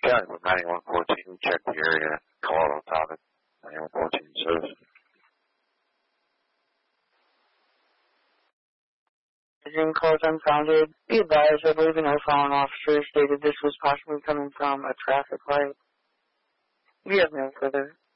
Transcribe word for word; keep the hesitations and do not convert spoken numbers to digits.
Yeah, with ninety-one fourteen, check the area, call on topic, ninety-one fourteen service. Zoom calls unfounded. Be advised, I believe an O'Fallon officer stated this was possibly coming from a traffic light. We have no further